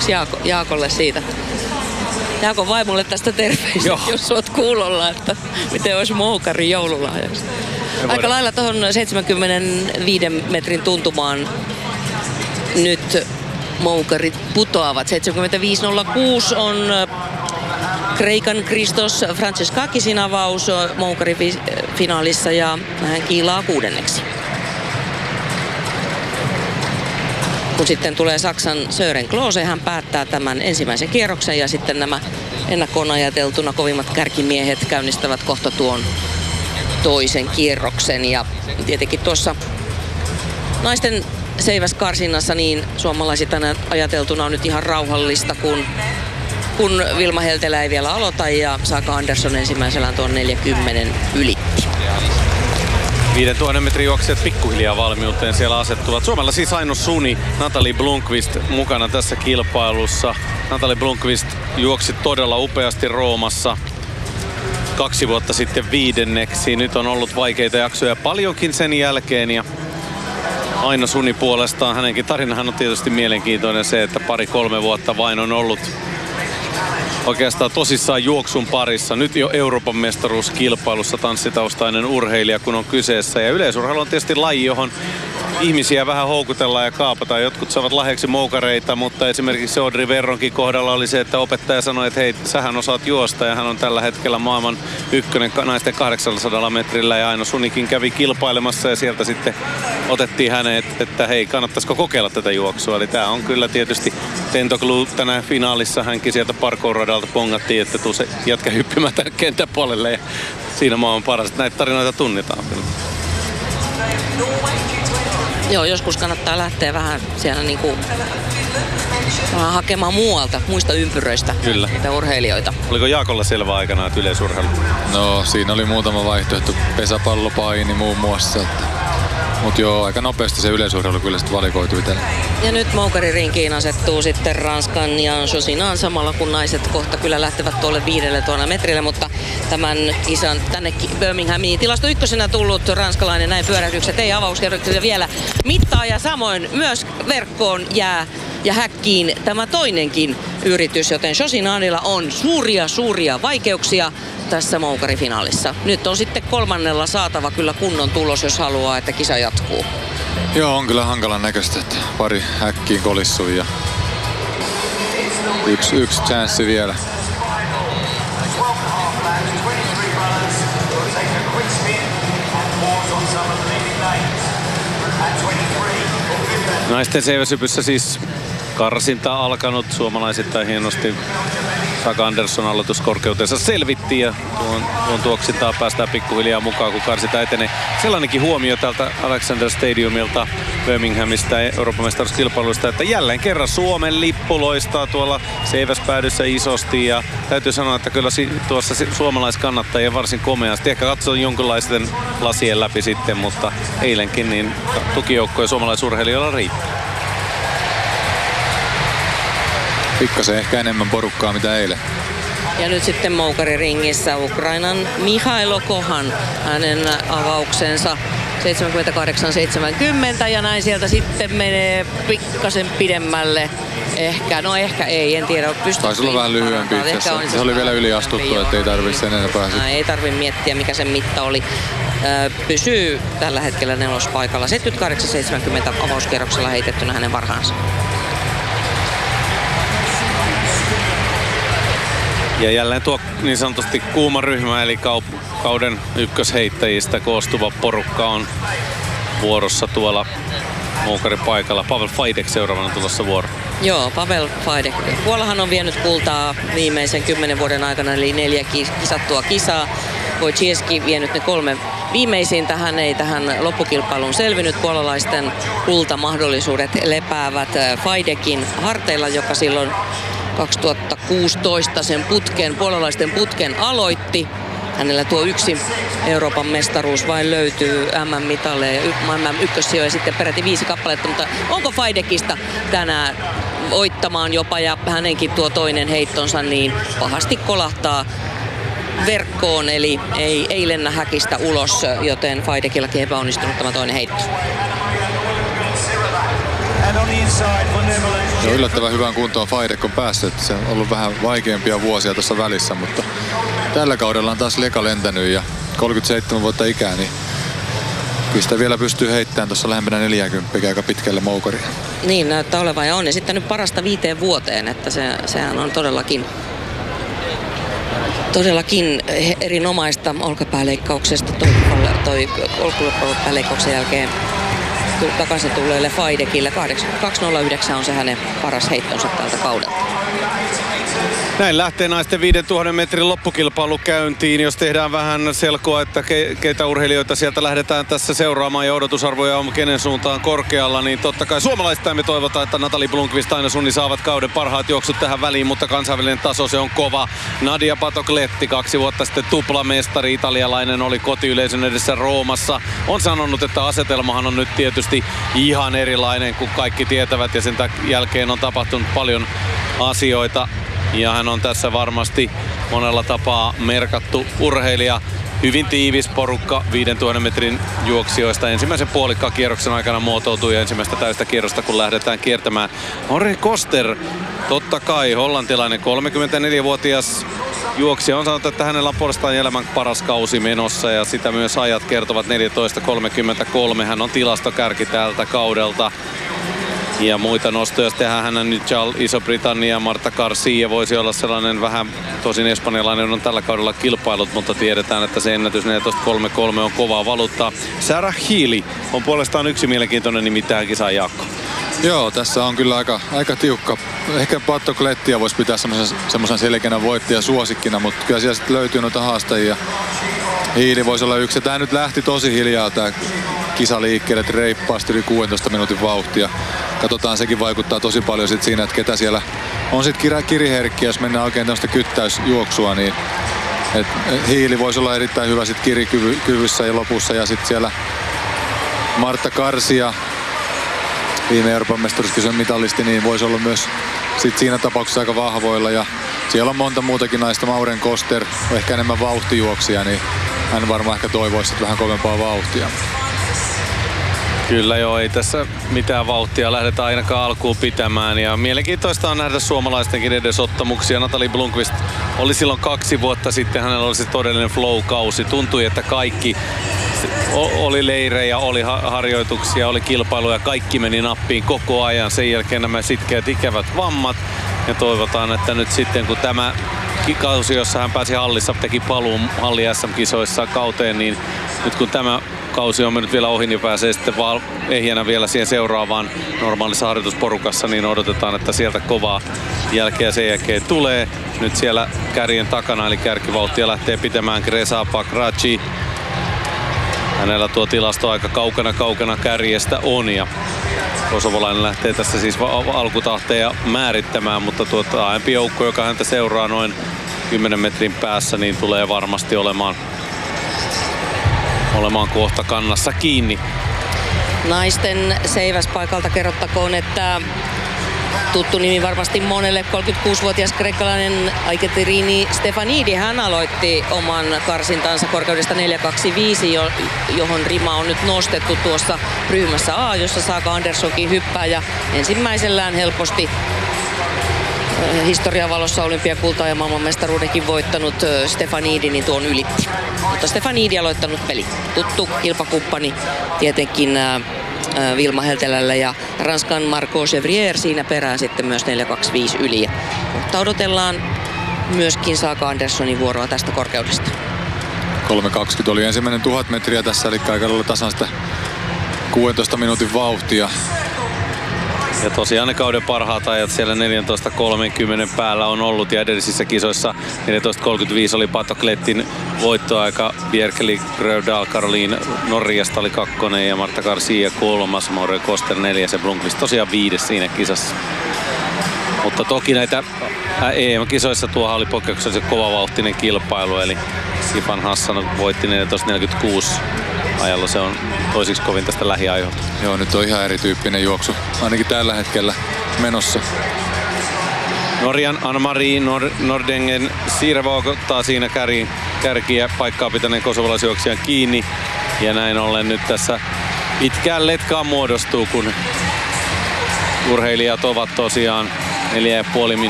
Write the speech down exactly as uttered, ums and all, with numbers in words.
Sanoksi Jaako, Jaakolle siitä? Jaakon vaimolle tästä terveistä, Joo. jos oot kuulolla, että miten olisi moukari joululahjaksi. Aika lailla tuohon seitsemänkymmentäviiden metrin tuntumaan nyt moukarit putoavat. seitsemänkymmentäviisi nolla kuusi on Kreikan Christos Francescakisin avaus moukarifinaalissa ja hän kiilaa kuudenneksi. Kun sitten tulee Saksan Sören Klose, hän päättää tämän ensimmäisen kierroksen ja sitten nämä ennakkoon ajateltuna kovimmat kärkimiehet käynnistävät kohta tuon toisen kierroksen. Ja tietenkin tuossa naisten seiväskarsinnassa niin suomalaisittain ajateltuna on nyt ihan rauhallista, kun, kun Vilma Heltelä ei vielä aloita ja Saga Andersson ensimmäisellään tuon neljäkymmentä ylitti. viisituhatta metrin juoksijat pikkuhiljaa valmiuteen siellä asettuvat. Suomella siis Aino Suni, Natalie Blomqvist mukana tässä kilpailussa. Natalie Blomqvist juoksi todella upeasti Roomassa kaksi vuotta sitten viidenneksi. Nyt on ollut vaikeita jaksoja paljonkin sen jälkeen ja Aino Suni puolestaan, hänenkin tarinahan on tietysti mielenkiintoinen se, että pari-kolme vuotta vain on ollut oikeastaan tosissaan juoksun parissa. Nyt jo Euroopan mestaruuskilpailussa tanssitaustainen urheilija kun on kyseessä. Ja yleisurheilu on tietysti laji, johon ihmisiä vähän houkutellaan ja kaapataan. Jotkut saavat lahjaksi moukareita, mutta esimerkiksi Audrey Verronkin kohdalla oli se, että opettaja sanoi, että hei, sähän osaat juosta. Ja hän on tällä hetkellä maailman ykkönen naisten kahdeksansadaa metrillä. Ja Aino Sunikin kävi kilpailemassa ja sieltä sitten otettiin hänet, että hei, kannattaisiko kokeilla tätä juoksua. Eli tää on kyllä tietysti Tentoglu tänään finaalissa. Hänkin sieltä parkour-radalta pongattiin, että tuu se jätkä hyppimään tänne kenttäpuolelle. Ja siinä maailman paras. Näitä tarinoita tunnetaan. Joo, joskus kannattaa lähteä vähän siellä niinku vähän hakemaan muualta, muista ympyröistä Kyllä. niitä urheilijoita. Oliko Jaakolla selvä aikana, että yleisurheilu? No siinä oli muutama vaihtoehto, pesäpallo, paini muun muassa. Mutta joo, aika nopeasti se yleisurheilu kyllä sitten valikoitui itselle. Ja nyt moukaririnkiin asettuu sitten Ranskan Jan Chosinan samalla kun naiset kohta kyllä lähtevät tuolle viidelle tuonne metrille, mutta tämän kisan tänne Birminghamiin tilasto ykkösenä tullut ranskalainen näin pyörähdykset ei avauskerroksella vielä mittaa ja samoin myös verkkoon jää ja häkkiin tämä toinenkin yritys, joten Chosinanilla on suuria suuria vaikeuksia tässä moukarifinaalissa. Nyt on sitten kolmannella saatava kyllä kunnon tulos, jos haluaa, että kisa jatkuu. Joo, on kyllä hankalan näköistä, että pari häkkiin kolissui ja yksi, yksi chanssi vielä. Naisten seiväsypyssä siis karsinta alkanut. Suomalaisittain hienosti Saga Andersson aloituskorkeutensa selvitti ja tuon, tuon tuoksintaa päästään pikkuhiljaa mukaan, kun karsinta etenee. Sellainenkin huomio täältä Alexander Stadiumilta Birminghamista Euroopan mestaruuskilpailusta, että jälleen kerran Suomen lippu loistaa tuolla seiväspäädyssä isosti ja täytyy sanoa, että kyllä tuossa suomalaiskannattajien varsin komeasti. Ehkä katsoin jonkinlaisten lasien läpi sitten, mutta eilenkin niin tukijoukkoja suomalaisurheilijoilla riittää. Pikkasen ehkä enemmän porukkaa mitä eilen. Ja nyt sitten moukariringissä Ukrainan Mihailo Kohan, hänen avauksensa seitsemänkymmentäkahdeksan seitsemänkymmentä ja näin sieltä sitten menee pikkasen pidemmälle. Ehkä, no ehkä ei, en tiedä. Taisi olla vähän lyhyempi itse asiassa. Se oli vielä yliastuttu, ettei tarvitse sen enempää. No, ei tarvitse miettiä, mikä sen mitta oli. Pysyy tällä hetkellä nelospaikalla. seitsemänkymmentäkahdeksan seitsemänkymmentä avauskierroksella heitettynä hänen varhaansa. Ja jälleen tuo niin sanotusti kuuma ryhmä, eli kauden ykkösheittäjistä koostuva porukka on vuorossa tuolla moukaripaikalla. Pavel Fajdek seuraavana tulossa vuoro. Joo, Pavel Fajdek. Puolahan on vienyt kultaa viimeisen kymmenen vuoden aikana, eli neljä kisattua kisaa. Wojcicki vienyt ne kolme viimeisintä. Hän ei tähän loppukilpailuun selvinnyt. Puolalaisten kultamahdollisuudet lepäävät Fajdekin harteilla, joka silloin kaksituhattakuusitoista sen putken, puolalaisten putken aloitti. Hänellä tuo yksi Euroopan mestaruus vain löytyy M M-mitalle ja M M-ykkössijoja sitten peräti viisi kappaletta, mutta onko Fajdekista tänään voittamaan jopa ja hänenkin tuo toinen heittonsa niin pahasti kolahtaa verkkoon, eli ei, ei lennä häkistä ulos, joten Fajdekillakin epäonnistunut tämä toinen heitto. Ja yllättävän hyvään kuntoon Faidek on päässyt. Se on ollut vähän vaikeampia vuosia tuossa välissä, mutta tällä kaudella on taas leka lentänyt ja kolmekymmentäseitsemän vuotta ikää, niin kyllä sitä vielä pystyy heittämään tuossa lähempänä neljäkymmentä aika pitkälle moukariin. Niin näyttää olevan ja on esittänyt parasta viiteen vuoteen, että se, sehän on todellakin Todellakin erinomaista olkapääleikkauksesta toi, toi olkapääleikkauksen jälkeen takaisin tulleelle Faidekille. kahdeksankymmentäkaksi nolla yhdeksän on se hänen paras heittonsa tältä kaudelta. Näin lähtee naisten viisituhatta metrin loppukilpailu käyntiin. Jos tehdään vähän selkoa, että ke, keitä urheilijoita sieltä lähdetään tässä seuraamaan ja odotusarvoja on kenen suuntaan korkealla, niin totta kai suomalaisista me toivotaan, että Natalie Blomqvist aina Sunni saavat kauden parhaat juoksut tähän väliin, mutta kansainvälinen taso se on kova. Nadia Patokletti, kaksi vuotta sitten tuplamestari, italialainen, oli kotiyleisön edessä Roomassa. On sanonut, että asetelmahan on nyt tietysti ihan erilainen kuin kaikki tietävät ja sen jälkeen on tapahtunut paljon asioita. Ja hän on tässä varmasti monella tapaa merkattu urheilija. Hyvin tiivis porukka viisituhatta metrin juoksijoista. Ensimmäisen puolikkaan kierroksen aikana muotoutui ensimmäistä täystä kierrosta, kun lähdetään kiertämään. Henri Koster, totta kai hollantilainen kolmekymmentäneljävuotias juoksija. On sanottu, että hänellä on puolestaan elämän paras kausi menossa ja sitä myös ajat kertovat neljätoista kolmekymmentäkolme. Hän on tilastokärki tältä kaudelta. Ja muita nostoja, jos tehdään hänen nyt Iso-Britannia, Marta Garcia voisi olla sellainen vähän, tosin espanjalainen on tällä kaudella kilpailut, mutta tiedetään, että se ennätys neljätoista kolmekymmentäkolme on kovaa valuuttaa. Sarah Healy on puolestaan yksi mielenkiintoinen nimi tähän kisaan, Jaakko. Joo, tässä on kyllä aika, aika tiukka. Ehkä Patoklettia voisi pitää semmoisen selkeänä voittaja suosikkina, mutta kyllä siellä sitten löytyy noita haastajia. Healy voisi olla yksi. Tämä nyt lähti tosi hiljaa tämä kisa liikkeelle, että reippaasti yli kuudentoista minuutin vauhtia. Katsotaan, sekin vaikuttaa tosi paljon sit siinä, että ketä siellä on sitten kiriherkkiä, jos mennään oikein tämmöistä kyttäysjuoksua, niin et Healy voisi olla erittäin hyvä sit kirikyvyssä ja lopussa. Ja sitten siellä Marta Garcia, viime Euroopan mestaruuskisojen mitalisti, niin voisi olla myös sit siinä tapauksessa aika vahvoilla. Ja siellä on monta muutakin naista, Mauren Koster, ehkä enemmän vauhtijuoksia, niin hän varmaan ehkä toivoisi vähän kovempaa vauhtia. Kyllä joo, ei tässä mitään vauhtia lähdetä ainakaan alkuun pitämään ja mielenkiintoista on nähdä suomalaistenkin edesottamuksia. Natalie Blomqvist oli silloin kaksi vuotta sitten, hänellä oli se todellinen flow-kausi. Tuntui, että kaikki oli leirejä, oli harjoituksia, oli kilpailuja, kaikki meni nappiin koko ajan. Sen jälkeen nämä sitkeät ikävät vammat ja toivotaan, että nyt sitten kun tämä kausi, jossa hän pääsi hallissa, teki paluun halli S M-kisoissa kauteen, niin nyt kun tämä kausi on mennyt vielä ohi, niin pääsee sitten vaan ehjänä vielä siihen seuraavaan normaalissa harjoitusporukassa, niin odotetaan, että sieltä kovaa jälkeä sen jälkeen tulee. Nyt siellä kärjen takana, eli kärkivauhtia lähtee pitämään Gresa Pakraci. Hänellä tuo tilasto aika kaukana kaukana kärjestä on ja kosovolainen lähtee tässä siis alkutahteja määrittämään, mutta tuo aiempi joukko, joka häntä seuraa noin kymmenen metrin päässä, niin tulee varmasti olemaan olemaan kohta kannassa kiinni. Naisten seiväspaikalta kerrottakoon, että tuttu nimi varmasti monelle, kolmekymmentäkuusivuotias kreikkalainen Aiketerini Stefanidi. Hän aloitti oman karsintansa korkeudesta neljä kaksikymmentäviisi, johon rima on nyt nostettu tuossa ryhmässä A, jossa Saga Anderssonkin hyppää ja ensimmäisellään helposti historian valossa olympiakultaa ja maailmanmestaruudenkin voittanut Stefanidi, niin tuon ylitti. Mutta Stefanidi aloittanut peli. Tuttu kilpakumppani tietenkin Vilma Heltelällä ja Ranskan Marco Chevrier siinä perään sitten myös neljä kaksikymmentäviisi yli. Mutta odotellaan myöskin Saga Anderssonin vuoroa tästä korkeudesta. kolme kaksikymmentä oli ensimmäinen tuhat metriä tässä, eli aika lailla tasan sitä kuudentoista minuutin vauhtia. Ja tosiaan ne kauden parhaat ajat siellä neljätoista kolmekymmentä päällä on ollut ja edellisissä kisoissa neljätoista kolmekymmentäviisi oli Patoklettin voittoaika. Bjerkeli Grövdal Caroline Norjasta oli kakkonen ja Marta Garcia kolmas, Maure Koster neljäs ja Blomqvist tosiaan viides siinä kisassa. Mutta toki näitä E M-kisoissa tuohan oli poikkeuksellisen kovavauhtinen kilpailu, eli Sifan Hassan voitti neljätoista neljäkymmentäkuusi ajalla. Se on toisiksi kovin tästä lähiajoilta. Joo, nyt on ihan erityyppinen juoksu, ainakin tällä hetkellä menossa. Norjan Anne-Marie Nord- Nordengen Sirvog ottaa siinä kärki, kärkiä paikkaa pitäneen kosovalaisjuoksijan kiinni. Ja näin ollen nyt tässä pitkään letkaan muodostuu, kun urheilijat ovat tosiaan neljä ja puoli minuuttia